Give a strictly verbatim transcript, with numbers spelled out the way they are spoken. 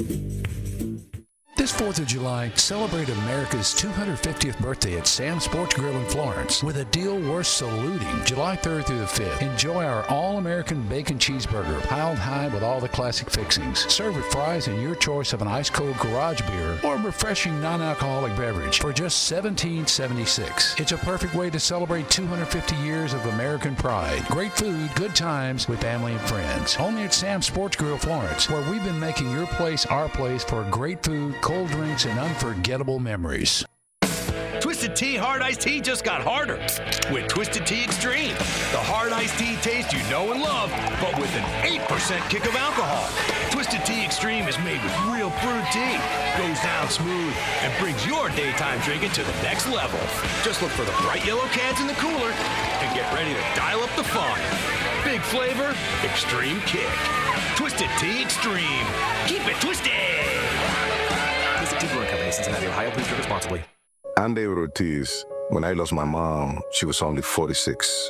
This fourth of July, celebrate America's two hundred fiftieth birthday at Sam's Sports Grill in Florence with a deal worth saluting. July third through the fifth. Enjoy our all-American bacon cheeseburger, piled high with all the classic fixings. Serve with fries and your choice of an ice-cold garage beer or a refreshing non-alcoholic beverage for just seventeen seventy-six. It's a perfect way to celebrate two hundred fifty years of American pride. Great food, good times with family and friends. Only at Sam's Sports Grill Florence, where we've been making your place our place for great food, cold drinks, and unforgettable memories. Twisted Tea Hard Iced Tea just got harder with Twisted Tea Extreme. The hard iced tea taste you know and love, but with an eight percent kick of alcohol. Twisted Tea Extreme is made with real brewed tea, goes down smooth, and brings your daytime drinking to the next level. Just look for the bright yellow cans in the cooler and get ready to dial up the fun. Big flavor, extreme kick. Twisted Tea Extreme. Keep it twisted! Twisted Tea Brewing Company, Cincinnati, Ohio. Please drink responsibly. I'm David Ortiz. When I lost my mom, she was only forty-six.